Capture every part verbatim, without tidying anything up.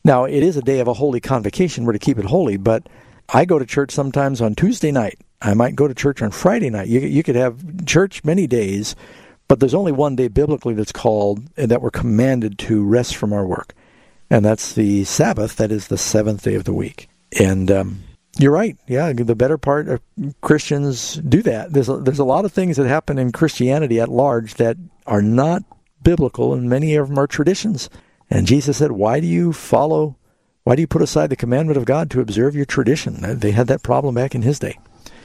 Now, it is a day of a holy convocation. We're to keep it holy, but I go to church sometimes on Tuesday night. I might go to church on Friday night. You, you could have church many days, but there's only one day biblically that's called, that we're commanded to rest from our work. And that's the Sabbath. That is the seventh day of the week. And um, you're right. Yeah, the better part of Christians do that. There's a, there's a lot of things that happen in Christianity at large that are not biblical, and many of them are traditions. And Jesus said, why do you follow, why do you put aside the commandment of God to observe your tradition? They had that problem back in his day.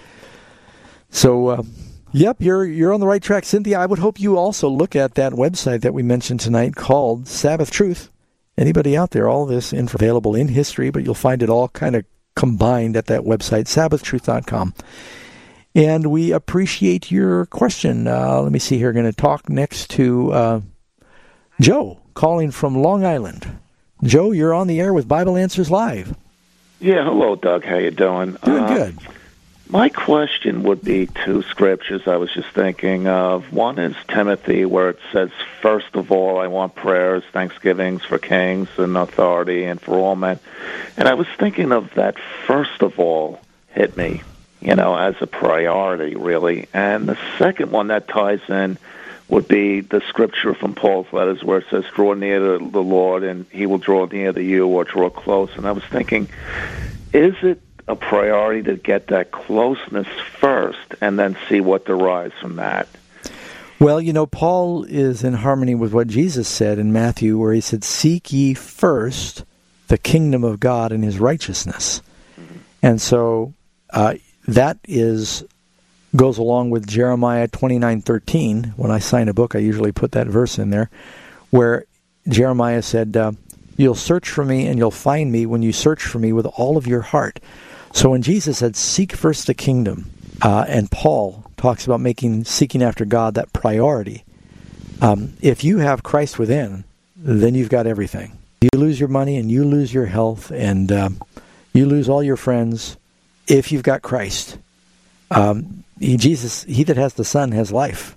So, uh, yep, you're you're on the right track. Cynthia, I would hope you also look at that website that we mentioned tonight called Sabbath Truth. Anybody out there, all this info available in history, but you'll find it all kind of combined at that website, sabbath truth dot com. And we appreciate your question. Uh, let me see here. We're going to talk next to uh, Joe, calling from Long Island. Joe, you're on the air with Bible Answers Live. Yeah, hello, Doug. How you doing? Doing uh, good. My question would be two scriptures I was just thinking of. One is Timothy, where it says, first of all, I want prayers, thanksgivings for kings and authority and for all men. And I was thinking of that first of all hit me, you know, as a priority, really. And the second one that ties in would be the scripture from Paul's letters where it says, draw near to the Lord and he will draw near to you, or draw close. And I was thinking, is it a priority to get that closeness first and then see what derives from that? Well, you know, Paul is in harmony with what Jesus said in Matthew, where he said, seek ye first the kingdom of God and his righteousness. Mm-hmm. And so uh, that is goes along with Jeremiah twenty-nine thirteen. When I sign a book, I usually put that verse in there, where Jeremiah said, uh, you'll search for me and you'll find me when you search for me with all of your heart. So when Jesus said, seek first the kingdom, uh, and Paul talks about making seeking after God that priority, um, if you have Christ within, then you've got everything. You lose your money and you lose your health and um, you lose all your friends if you've got Christ. Um, he, Jesus, he that has the Son has life.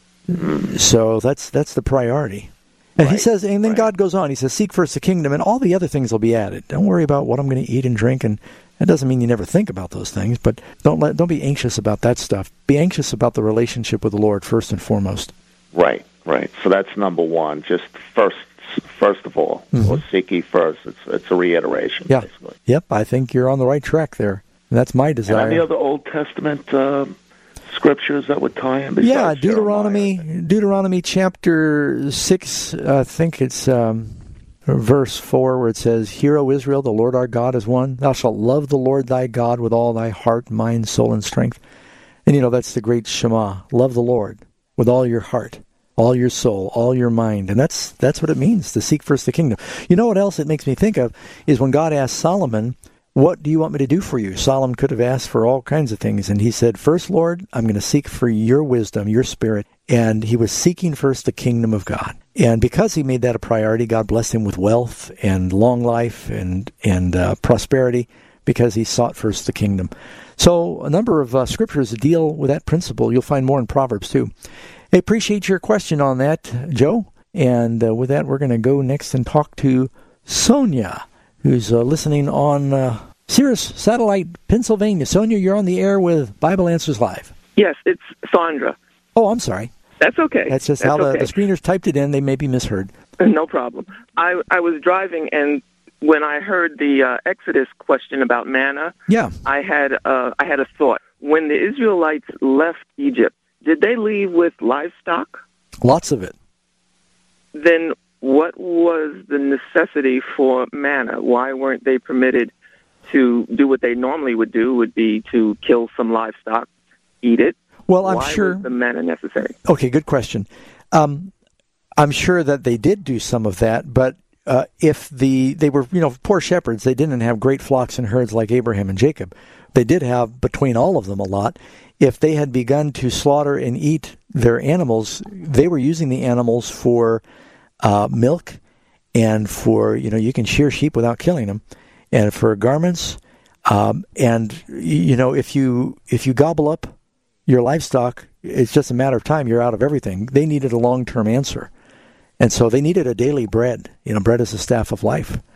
So that's that's the priority. And right. he says, and then right. God goes on, he says, seek first the kingdom, and all the other things will be added. Don't worry about what I'm going to eat and drink, and that doesn't mean you never think about those things, but don't let, don't be anxious about that stuff. Be anxious about the relationship with the Lord first and foremost. Right, right. So that's number one, just first first of all. Mm-hmm. Or seek ye first. It's, it's a reiteration, yeah. basically. Yep, I think you're on the right track there. And that's my desire. And any other Old Testament uh, scriptures that would tie in? Yeah, Deuteronomy, Jeremiah? Deuteronomy chapter six, I think it's um, verse four, where it says, hear, O Israel, the Lord our God is one. Thou shalt love the Lord thy God with all thy heart, mind, soul, and strength. And, you know, that's the great Shema. Love the Lord with all your heart, all your soul, all your mind. And that's that's what it means to seek first the kingdom. You know what else it makes me think of is when God asked Solomon, what do you want me to do for you? Solomon could have asked for all kinds of things. And he said, first, Lord, I'm going to seek for your wisdom, your spirit. And he was seeking first the kingdom of God. And because he made that a priority, God blessed him with wealth and long life and, and uh, prosperity because he sought first the kingdom. So a number of uh, scriptures deal with that principle. You'll find more in Proverbs, too. I appreciate your question on that, Joe. And uh, with that, we're going to go next and talk to Sonia, who's uh, listening on uh, Sirius Satellite, Pennsylvania. Sonia, you're on the air with Bible Answers Live. Yes, it's Sandra. Oh, I'm sorry. That's okay. That's just That's how the, okay. the screeners typed it in. They may be misheard. No problem. I, I was driving, and when I heard the uh, Exodus question about manna, yeah. I had uh, I had a thought. When the Israelites left Egypt, did they leave with livestock? Lots of it. Then what was the necessity for manna? Why weren't they permitted to do what they normally would do, would be to kill some livestock, eat it? Well, I'm Why sure. was the manna necessary? Okay, good question. Um, I'm sure that they did do some of that, but uh, if the they were, you know, poor shepherds, they didn't have great flocks and herds like Abraham and Jacob. They did have between all of them a lot. If they had begun to slaughter and eat their animals, they were using the animals for uh, milk and for, you know, you can shear sheep without killing them, and for garments. Um, and, you know, if you if you gobble up your livestock, it's just a matter of time. You're out of everything. They needed a long-term answer. And so they needed a daily bread. You know, bread is the staff of life.